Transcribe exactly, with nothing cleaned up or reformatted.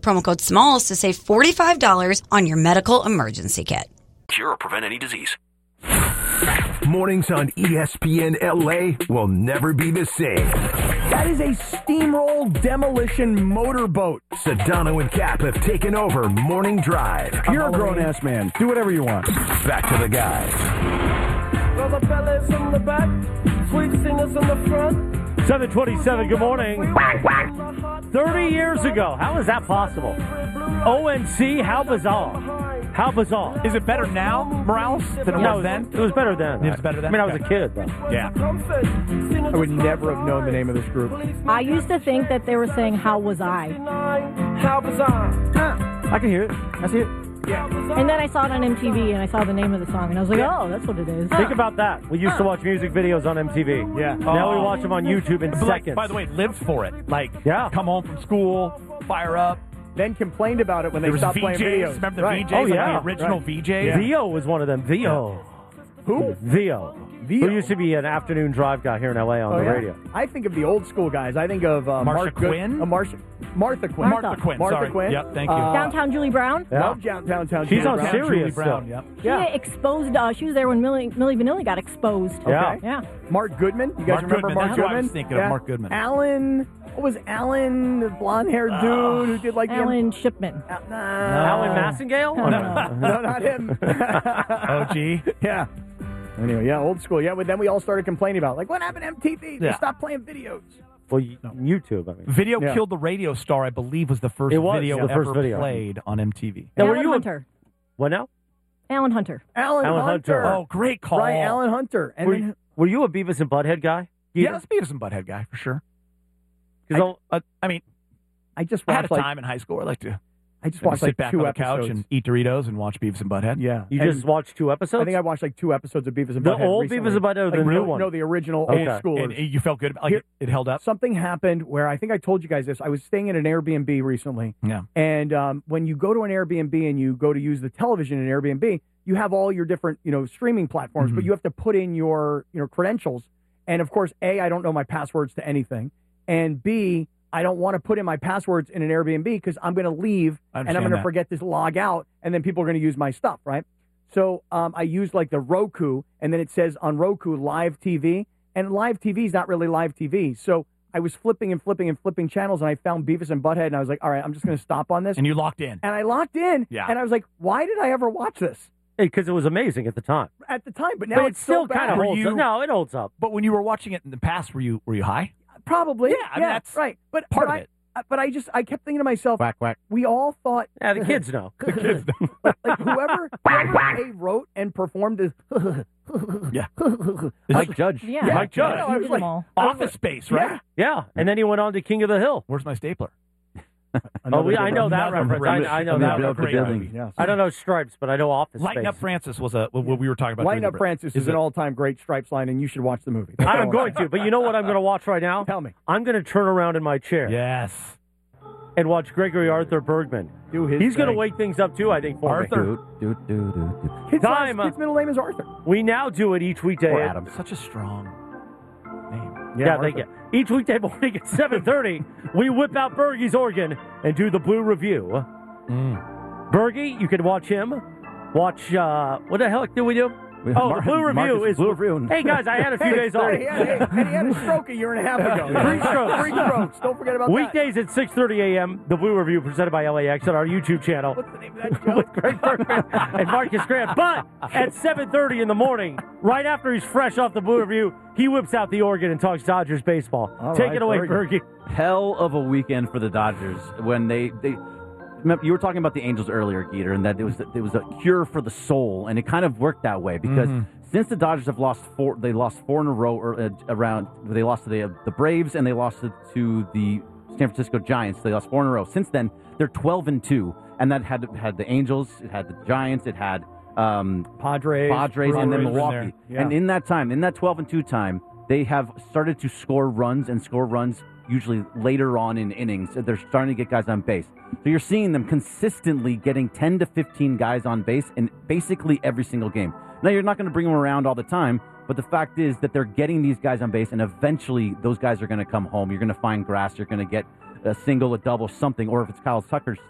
Promo code SMALLS to save forty-five dollars on your medical emergency kit. Cure or prevent any disease. Mornings on E S P N L A will never be the same. That is a steamroll demolition motorboat. Sedano and Cap have taken over Morning Drive. You're a grown-ass man. Do whatever you want. Back to the guys. Brother fellas in the back, sweet singers in the front. seven twenty-seven, good morning. thirty years ago, how is that possible? O N C, how bizarre. How bizarre. Is it better now, Morales, than it no, was then? It was better then. It was better then? I mean, I was a kid, but. Yeah. I would never have known the name of this group. I used to think that they were saying, how was I? How was I? I can hear it. I see it. Yeah. And then I saw it on M T V, and I saw the name of the song, and I was like, oh, that's what it is. Think about that. We used to watch music videos on M T V. Yeah. Now Oh. we watch them on YouTube in But like, seconds. by the way, lived for it. Like, Yeah. come home from school, fire up. Then complained about it when they There was stopped V Js. playing videos. Remember the Right. V Js? Oh, yeah. Like the original Right. V Js? Yeah. Theo was one of them. Theo. Who? Theo. Theo. Who used to be an afternoon drive guy here in L A on Oh, the yeah. radio. I think of the old school guys. I think of uh, Marsha Mark Good- Quinn? Uh, Marsha, Martha Quinn. Martha. Martha Quinn. Martha sorry. Quinn. Yep, thank you. Uh, Downtown Julie Brown? Yeah. Love Down- Downtown. She's Julie on Brown. Sirius Julie still. Brown, yep. She Yeah. exposed, uh, she was there when Millie, Millie Vanilli got exposed. Yeah. Okay. Yeah. Mark Goodman. You guys Mark remember Goodman. Mark That's who I Goodman? was thinking of, Mark Goodman. Alan. What was Alan, the blonde-haired dude who did like Alan Shipman. the... Uh, nah. Alan Massengale? No, no. No, not him. O G. Yeah. Anyway, yeah, old school. Yeah, but then we all started complaining about, like, what happened to M T V? They Yeah. stopped playing videos. Well, y- YouTube, I mean. Video Yeah. Killed the Radio Star, I believe, was the first It was, video the first ever video. played on M T V. Now, were Alan you a- Hunter. What now? Alan Hunter. Alan, Alan Hunter. Hunter. Oh, great call. Right, Alan Hunter. And Were, then, you- were you a Beavis and Butthead guy? Yeah, let's Beavis and Butthead guy, for sure. 'Cause I'll- Uh, I mean, I just I had watched, a like, time in high school where I like to I just maybe watched, sit like, back two on the episodes. couch and eat Doritos and watch Beavis and Butthead. Yeah. you And just watched two episodes? I think I watched, like, two episodes of Beavis and The Butthead old recently. Beavis and Butthead or the Like, new really- one? No, the original Okay. old schoolers. And you felt good about like Here- it, it held up? Something happened where I think I told you guys this. I was staying in an Airbnb recently. Yeah. And um, when you go to an Airbnb and you go to use the television in Airbnb, you have all your different, you know, streaming platforms, Mhm. but you have to put in your, you know, credentials. And of course, A, I don't know my passwords to anything. And B, I don't want to put in my passwords in an Airbnb because I'm going to leave I and I'm understand going to that. forget to log out, and then people are going to use my stuff, right? So um, I used like the Roku, and then it says on Roku live T V, and live T V is not really live T V. So I was flipping and flipping and flipping channels, and I found Beavis and Butthead, and I was like, all right, I'm just going to stop on this. And you locked in. And I locked in, Yeah. and I was like, why did I ever watch this Because it was amazing at the time. at the time? But now But it it's still so bad. kind of Were holds you- up. No, it holds up. But when you were watching it in the past, were you were you high? Probably, Yeah, I mean, that's right. But part but of I, it. But I just I kept thinking to myself, Whack, whack. we all thought Yeah, the kids know. like whoever, whoever they wrote and performed this. Yeah. Mike Judge. Yeah. Mike Judge. I know, I He was did like, them all. Office Space, right? Yeah, and then he went on to King of the Hill. Where's my stapler? Oh, we, I know that Another reference. I, I know Another that reference. great movie. Yes. I don't know Stripes, but I know Office Lighten Space. Up Francis was a what we were talking about. Lighten during Up the break. Francis is, it- an all-time great Stripes line, and you should watch the movie. That's all I'm going saying. to, but you know what I'm going to watch right now? Tell me. I'm going to turn around in my chair Yes. and watch Gregory Arthur Bergman. Do his He's going to thing. wake things up too, I think, for Arthur. me. Do, do, do, do. His, Time, last, his middle name is Arthur. We now do it each weekday. Or at- Adam. Such a strong name. Yeah, thank you. Each weekday morning at seven thirty, we whip out Bergie's organ and do the Blue Review. Mm. Bergie, you can watch him. Watch, uh, what the heck did we do? We- Oh, Mar- the Blue Review Marcus is... Blue Review. Hey, guys, I had a few Hey, days off. He had, hey, and he had a stroke a year and a half ago. Three strokes. Three strokes. Don't forget about Weekdays at six thirty a.m., the Blue Review presented by L A X on our YouTube channel. that. What's the name of that show? With Greg Bergman and Marcus Grant. But at seven thirty in the morning, right after he's fresh off the Blue Review, he whips out the organ and talks Dodgers baseball. All Take right, it away, very good. Bergie. Hell of a weekend for the Dodgers when they they. Remember, you were talking about the Angels earlier, Geeter, and that it was it was a cure for the soul, and it kind of worked that way because Mhm. since the Dodgers have lost four, they lost four in a row or, uh, around. They lost to the the Braves and they lost to, to the San Francisco Giants. They lost four in a row. Since then, they're twelve and two, and that had had the Angels, it had the Giants, it had um, Padres, Padres, and then Brewers in Milwaukee. there. Yeah. And in that time, in that twelve and two time, they have started to score runs and score runs usually later on in innings. They're starting to get guys on base. So you're seeing them consistently getting ten to fifteen guys on base in basically every single game. Now, you're not going to bring them around all the time, but the fact is that they're getting these guys on base, and eventually those guys are going to come home. You're going to find grass. You're going to get a single, a double, something, or if it's Kyle Tucker's